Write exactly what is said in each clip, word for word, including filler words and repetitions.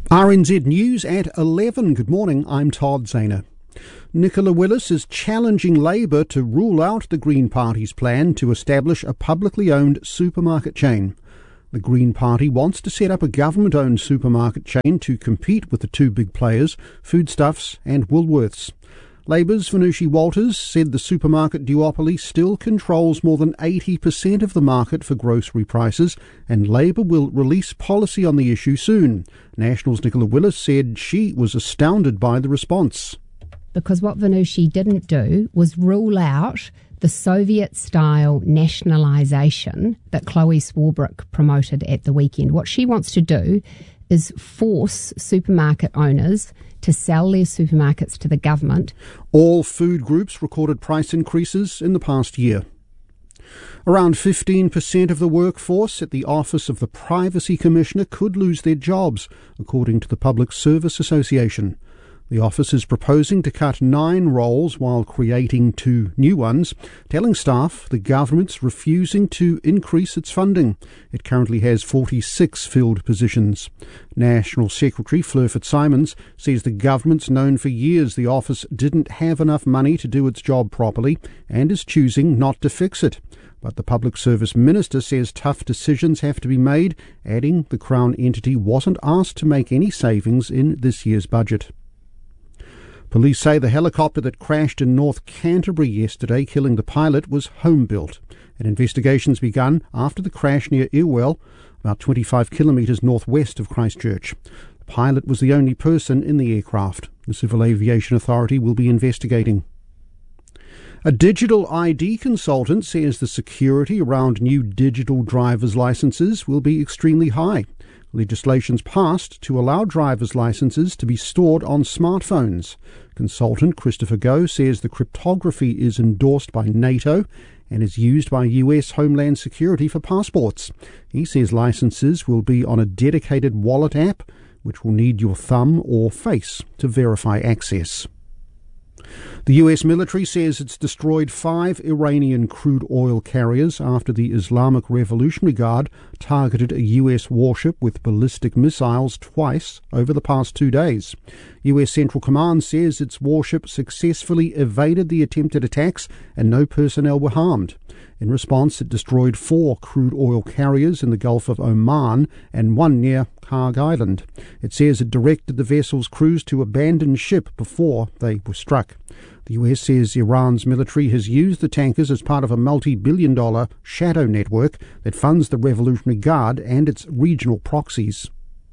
R N Z News at eleven. Good morning, I'm Todd Zahner. Nicola Willis is challenging Labour to rule out the Green Party's plan to establish a publicly owned supermarket chain. The Green Party wants to set up a government-owned supermarket chain to compete with the two big players, Foodstuffs and Woolworths. Labour's Venushi Walters said the supermarket duopoly still controls more than eighty percent of the market for grocery prices, and Labour will release policy on the issue soon. National's Nicola Willis said she was astounded by the response. Because what Venushi didn't do was rule out the Soviet-style nationalisation that Chloe Swarbrick promoted at the weekend. What she wants to do is force supermarket owners to sell their supermarkets to the government. All food groups recorded price increases in the past year. Around fifteen percent of the workforce at the Office of the Privacy Commissioner could lose their jobs, according to the Public Service Association. The office is proposing to cut nine roles while creating two new ones, telling staff the government's refusing to increase its funding. It currently has forty-six filled positions. National Secretary Fleur Fitzsimons says the government's known for years the office didn't have enough money to do its job properly and is choosing not to fix it. But the Public Service Minister says tough decisions have to be made, adding the Crown entity wasn't asked to make any savings in this year's budget. Police say the helicopter that crashed in North Canterbury yesterday, killing the pilot, was home-built. An investigation's begun after the crash near Irwell, about twenty-five kilometres northwest of Christchurch. The pilot was the only person in the aircraft. The Civil Aviation Authority will be investigating. A digital I D consultant says the security around new digital driver's licences will be extremely high. Legislation's passed to allow driver's licences to be stored on smartphones. Consultant Christopher Goh says the cryptography is endorsed by NATO and is used by U S Homeland Security for passports. He says licences will be on a dedicated wallet app, which will need your thumb or face to verify access. The U S military says it's destroyed five Iranian crude oil carriers after the Islamic Revolutionary Guard targeted a U S warship with ballistic missiles twice over the past two days. U S Central Command says its warship successfully evaded the attempted attacks and no personnel were harmed. In response, it destroyed four crude oil carriers in the Gulf of Oman and one near Karg Island. It says it directed the vessel's crews to abandon ship before they were struck. The U S says Iran's military has used the tankers as part of a multi-billion dollar shadow network that funds the Revolutionary Guard and its regional proxies.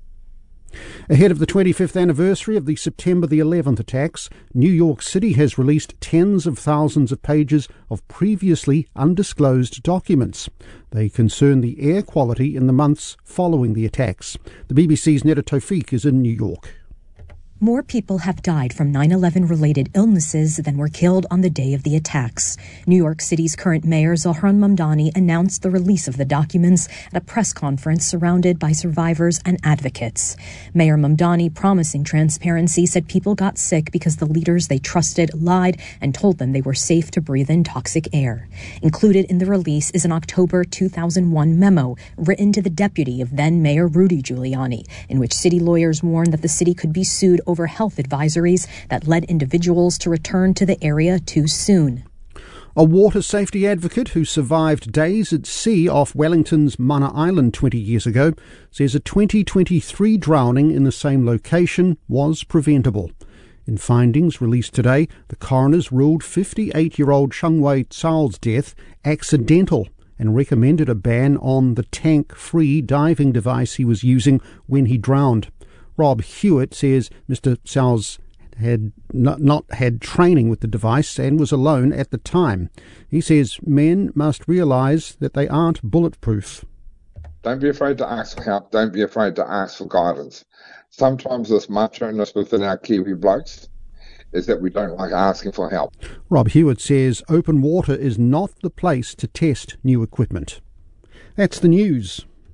Ahead of the twenty-fifth anniversary of the September the eleventh attacks, New York City has released tens of thousands of pages of previously undisclosed documents. They concern the air quality in the months following the attacks. The B B C's Netta Tawfiq is in New York. More people have died from nine eleven related illnesses than were killed on the day of the attacks. New York City's current mayor, Zohran Mamdani, announced the release of the documents at a press conference surrounded by survivors and advocates. Mayor Mamdani, promising transparency, said people got sick because the leaders they trusted lied and told them they were safe to breathe in toxic air. Included in the release is an October two thousand one memo written to the deputy of then-Mayor Rudy Giuliani, in which city lawyers warned that the city could be sued over health advisories that led individuals to return to the area too soon. A water safety advocate who survived days at sea off Wellington's Mana Island twenty years ago says a twenty twenty-three drowning in the same location was preventable. In findings released today, the coroners ruled fifty-eight-year-old Chung Wei Tsao's death accidental and recommended a ban on the tank-free diving device he was using when he drowned. Rob Hewitt says Mister Tsao's had not, not had training with the device and was alone at the time. He says men must realise that they aren't bulletproof. Don't be afraid to ask for help. Don't be afraid to ask for guidance. Sometimes this macho-ness within our Kiwi blokes is that we don't like asking for help. Rob Hewitt says open water is not the place to test new equipment. That's the news.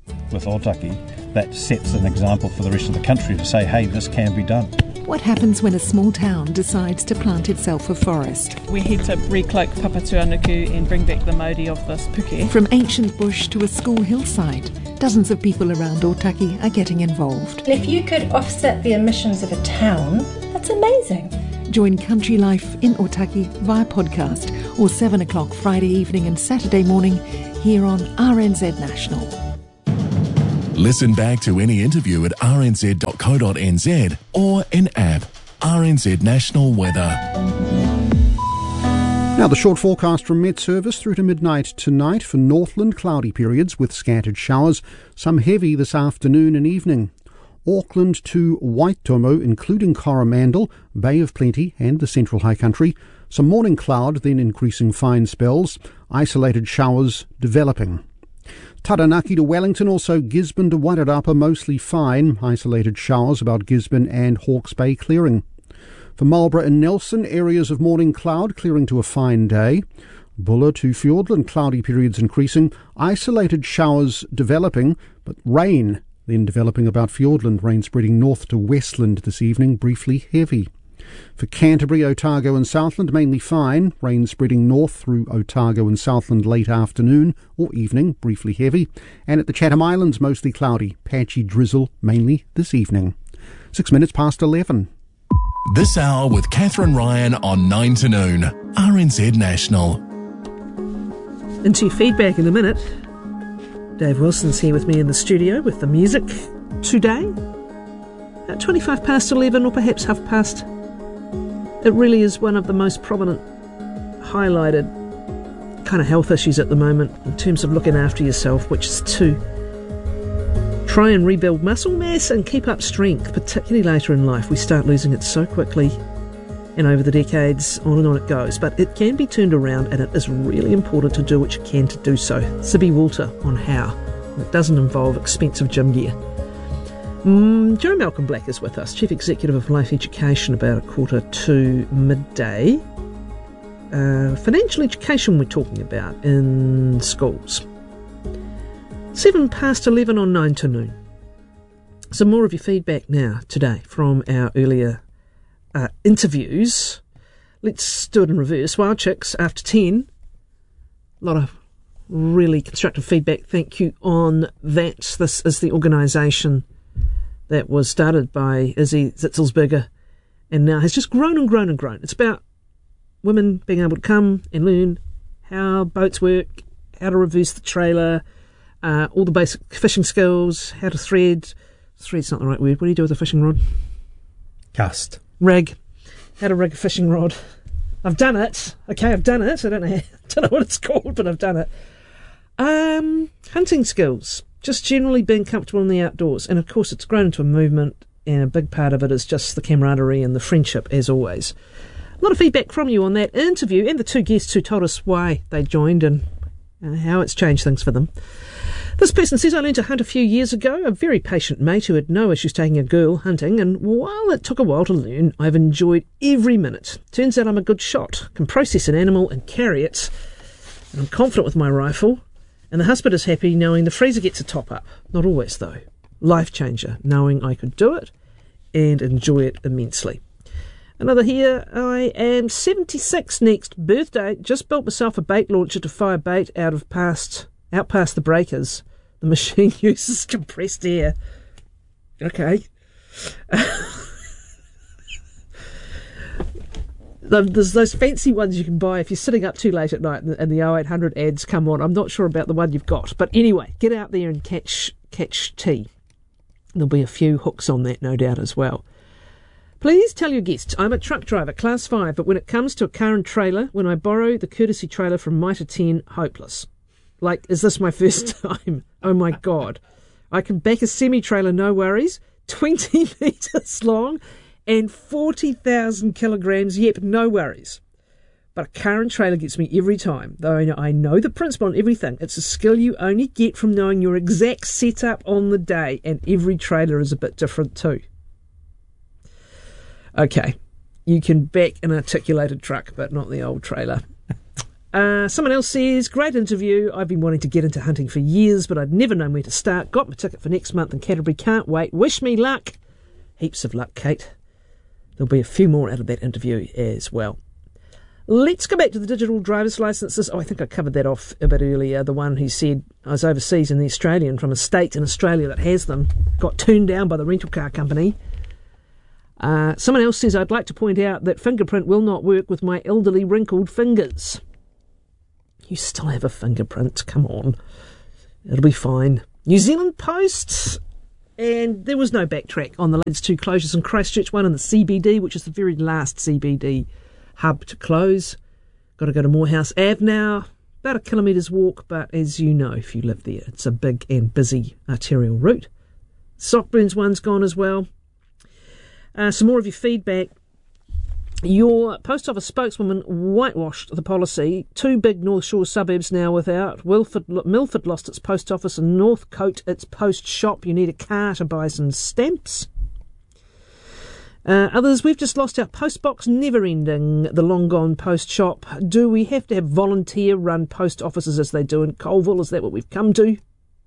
with Otaki that sets an example for the rest of the country to say, hey, this can be done. What happens when a small town decides to plant itself a forest? We head to recloak Papatuanuku and bring back the mauri of this puke. From ancient bush to a school hillside, dozens of people around Otaki are getting involved. If you could offset the emissions of a town, that's amazing. Join Country Life in Otaki via podcast or seven o'clock Friday evening and Saturday morning here on R N Z National. Listen back to any interview at r n z dot co dot n z or in app R N Z National Weather. Now the short forecast from Met Service through to midnight tonight. For Northland, cloudy periods with scattered showers, some heavy this afternoon and evening. Auckland to Waitomo, including Coromandel, Bay of Plenty and the Central High Country. Some morning cloud, then increasing fine spells. Isolated showers developing. Taranaki to Wellington, also Gisborne to Wairarapa, mostly fine. Isolated showers about Gisborne and Hawke's Bay clearing. For Marlborough and Nelson, areas of morning cloud clearing to a fine day. Buller to Fiordland, cloudy periods increasing. Isolated showers developing, but rain then developing about Fiordland. Rain spreading north to Westland this evening, briefly heavy. For Canterbury, Otago and Southland, mainly fine. Rain spreading north through Otago and Southland late afternoon or evening, briefly heavy. And at the Chatham Islands, mostly cloudy. Patchy drizzle, mainly this evening. Six minutes past eleven. This hour with Catherine Ryan on nine to noon. R N Z National. Into your feedback in a minute. Dave Wilson's here with me in the studio with the music today. At twenty-five past eleven or perhaps half past. It really is one of the most prominent, highlighted kind of health issues at the moment in terms of looking after yourself, which is to try and rebuild muscle mass and keep up strength, particularly later in life. We start losing it so quickly and over the decades, on and on it goes. But it can be turned around and it is really important to do what you can to do so. Sibby Walter on how. It doesn't involve expensive gym gear. Mm, Joe Malcolm Black is with us, Chief Executive of Life Education, about a quarter to midday. Uh, financial education we're talking about in schools. Seven past eleven on nine to noon. Some more of your feedback now today from our earlier uh, interviews. Let's do it in reverse. Wild Chicks after ten. A lot of really constructive feedback. Thank you on that. This is the organisation that was started by Izzy Zitzelsberger and now has just grown and grown and grown. It's about women being able to come and learn how boats work, how to reverse the trailer, uh, all the basic fishing skills, how to thread. Thread's not the right word. What do you do with a fishing rod? Cast. Rig. How to rig a fishing rod. I've done it. Okay, I've done it. I don't know, I don't know what it's called, but I've done it. Um, hunting skills. Just generally being comfortable in the outdoors. And of course it's grown into a movement, and a big part of it is just the camaraderie and the friendship, as always. A lot of feedback from you on that interview and the two guests who told us why they joined and uh, how it's changed things for them. This person says, I learned to hunt a few years ago. A very patient mate who had no issues taking a girl hunting, and while it took a while to learn, I've enjoyed every minute. Turns out I'm a good shot, can process an animal and carry it, and I'm confident with my rifle. And the husband is happy knowing the freezer gets a top up. Not always, though. Life changer, knowing I could do it and enjoy it immensely. Another here, I am seventy-six next birthday. Just built myself a bait launcher to fire bait out of past, out past the breakers. The machine uses compressed air. Okay. There's those fancy ones you can buy if you're sitting up too late at night and the, and the oh eight hundred ads come on. I'm not sure about the one you've got. But anyway, get out there and catch catch tea. There'll be a few hooks on that, no doubt, as well. Please tell your guests, I'm a truck driver, class five, but when it comes to a car and trailer, when I borrow the courtesy trailer from Mitre ten, hopeless. Like, is this my first time? Oh my God. I can back a semi-trailer, no worries, twenty metres long, and forty thousand kilograms, yep, no worries. But a car and trailer gets me every time, though I know the principle and everything. It's a skill you only get from knowing your exact setup on the day, and every trailer is a bit different too. Okay, you can back an articulated truck, but not the old trailer. Uh, someone else says, great interview. I've been wanting to get into hunting for years, but I'd never known where to start. Got my ticket for next month in Canterbury. Can't wait. Wish me luck. Heaps of luck, Kate. There'll be a few more out of that interview as well. Let's go back to the digital driver's licences. Oh, I think I covered that off a bit earlier. The one who said I was overseas in the Australian from a state in Australia that has them got turned down by the rental car company. Uh, someone else says, I'd like to point out that fingerprint will not work with my elderly wrinkled fingers. You still have a fingerprint. Come on. It'll be fine. New Zealand Post. And there was no backtrack on the latest two closures in Christchurch, one in the C B D, which is the very last C B D hub to close. Got to go to Morehouse Avenue now. About a kilometre's walk, but as you know, if you live there, it's a big and busy arterial route. Sockburns one's gone as well. Uh, some more of your feedback. Your post office spokeswoman whitewashed the policy. Two big North Shore suburbs now without. Wilford, Milford lost its post office and Northcote its post shop. You need a car to buy some stamps. Uh, others, we've just lost our post box, never ending. The long gone post shop. Do we have to have volunteer run post offices as they do in Colville? Is that what we've come to?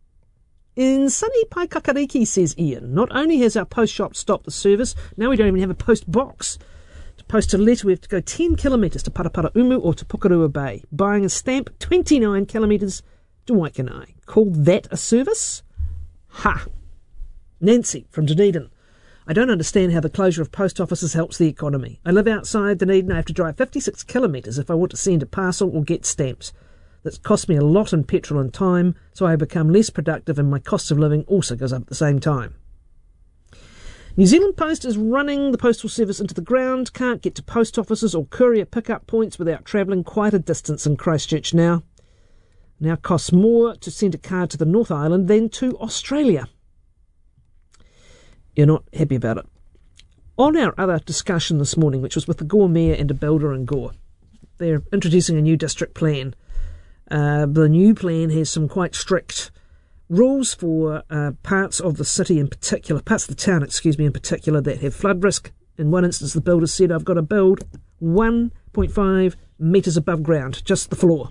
In sunny Paikakariki, says Ian, not only has our post shop stopped the service, now we don't even have a post box. To post a letter, we have to go ten kilometres to Paraparaumu or to Pukerua Bay. Buying a stamp, twenty-nine kilometres to Waikanai. Call that a service? Ha! Nancy from Dunedin. I don't understand how the closure of post offices helps the economy. I live outside Dunedin. I have to drive fifty-six kilometres if I want to send a parcel or get stamps. That's cost me a lot in petrol and time, so I become less productive and my cost of living also goes up at the same time. New Zealand Post is running the postal service into the ground. Can't get to post offices or courier pickup points without travelling quite a distance in Christchurch now. Now costs more to send a card to the North Island than to Australia. You're not happy about it. On our other discussion this morning, which was with the Gore Mayor and a builder in Gore, they're introducing a new district plan. Uh, the new plan has some quite strict rules for uh, parts of the city in particular, parts of the town, excuse me, in particular, that have flood risk. In one instance, the builder said, I've got to build one point five metres above ground, just the floor.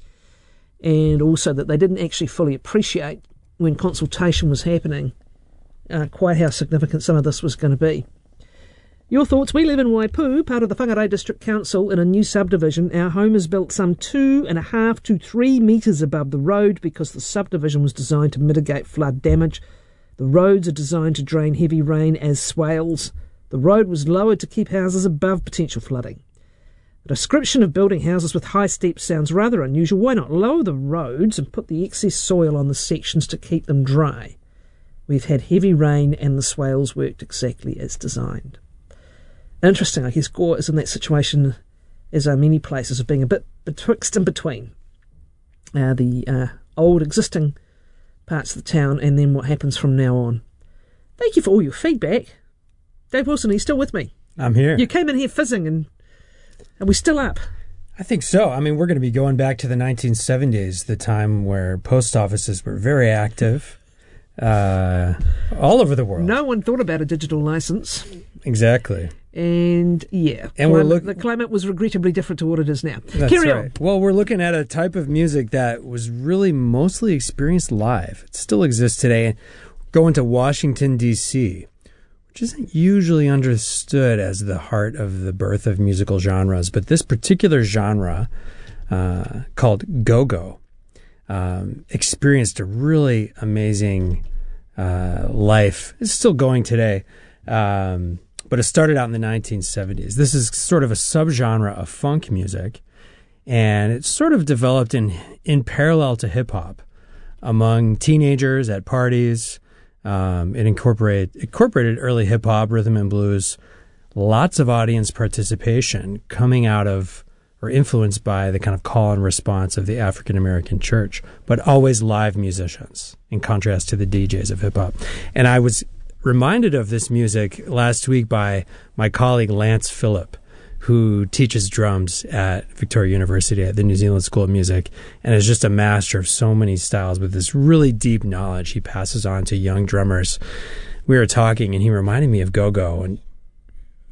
And also that they didn't actually fully appreciate, when consultation was happening, uh, quite how significant some of this was going to be. Your thoughts? We live in Waipu, part of the Whangarei District Council, in a new subdivision. Our home is built some two and a half to three metres above the road because the subdivision was designed to mitigate flood damage. The roads are designed to drain heavy rain as swales. The road was lowered to keep houses above potential flooding. The description of building houses with high steps sounds rather unusual. Why not lower the roads and put the excess soil on the sections to keep them dry? We've had heavy rain and the swales worked exactly as designed. Interesting, I guess Gore is in that situation, as are many places, of being a bit betwixt and between uh, the uh, old existing parts of the town and then what happens from now on. Thank you for all your feedback. Dave Wilson, are you still with me? I'm here. You came in here fizzing, and are we still up? I think so. I mean, we're going to be going back to the nineteen seventies, the time where post offices were very active uh, all over the world. No one thought about a digital license. Exactly. And yeah, and climate, we're look- the climate was regrettably different to what it is now. That's Carry right. on. Well, we're looking at a type of music that was really mostly experienced live. It still exists today. Going to Washington, D C, which isn't usually understood as the heart of the birth of musical genres, but this particular genre, uh, called go-go, um, experienced a really amazing uh, life. It's still going today. Um But it started out in the nineteen seventies. This is sort of a subgenre of funk music, and it's sort of developed in in parallel to hip-hop among teenagers at parties. Um, it incorporated, incorporated early hip-hop, rhythm and blues, lots of audience participation coming out of or influenced by the kind of call and response of the African-American church, but always live musicians, in contrast to the D Js of hip-hop. And I was reminded of this music last week by my colleague Lance Phillip, who teaches drums at Victoria University at the New Zealand School of Music and is just a master of so many styles with this really deep knowledge he passes on to young drummers. We were talking and he reminded me of go-go, and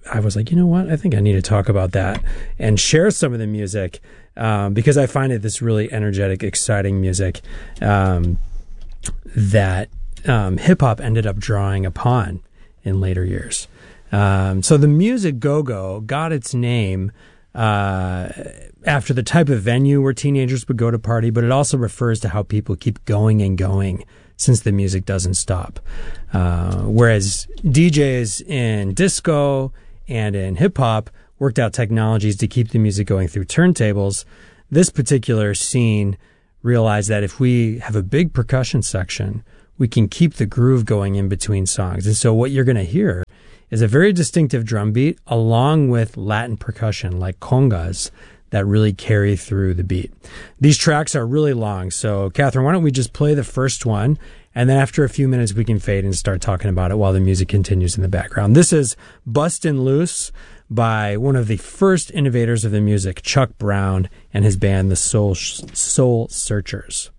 I was like, you know what? I think I need to talk about that and share some of the music um, because I find it this really energetic, exciting music um, that um, hip-hop ended up drawing upon in later years. Um, so the music go-go got its name uh, after the type of venue where teenagers would go to party, but it also refers to how people keep going and going since the music doesn't stop. Uh, whereas D Js in disco and in hip-hop worked out technologies to keep the music going through turntables, this particular scene realized that if we have a big percussion section, we can keep the groove going in between songs. And so what you're going to hear is a very distinctive drum beat along with Latin percussion like congas that really carry through the beat. These tracks are really long. So, Catherine, why don't we just play the first one, and then after a few minutes we can fade and start talking about it while the music continues in the background. This is Bustin' Loose by one of the first innovators of the music, Chuck Brown, and his band, the Soul, Soul Searchers.